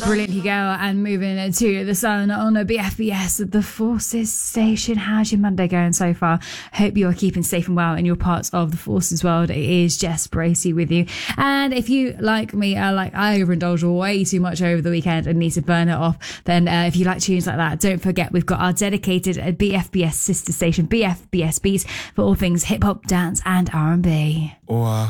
Brilliant you go, and moving to the sun on a BFBS, the Forces Station. How's your Monday going so far? Hope you are keeping safe and well in your parts of the Forces world. It is Jess Bracey with you. And if you, like me, I overindulge way too much over the weekend and need to burn it off, then if you like tunes like that, don't forget we've got our dedicated BFBS sister station, BFBS Beats, for all things hip hop, dance and R&B.